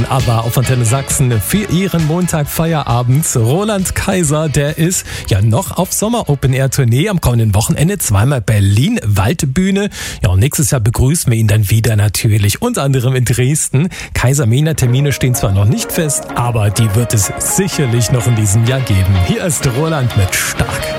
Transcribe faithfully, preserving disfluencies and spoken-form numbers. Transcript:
Aber auf Antenne Sachsen für ihren Montag-Feierabend. Roland Kaiser, der ist ja noch auf Sommer-Open-Air-Tournee am kommenden Wochenende. Zweimal Berlin, Waldbühne. Ja, und nächstes Jahr begrüßen wir ihn dann wieder natürlich. Unter anderem in Dresden. Kaiser-Mina-Termine stehen zwar noch nicht fest, aber die wird es sicherlich noch in diesem Jahr geben. Hier ist Roland mit Stark.